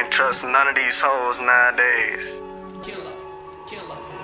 Can't trust none of these hoes nowadays. Killer, killer.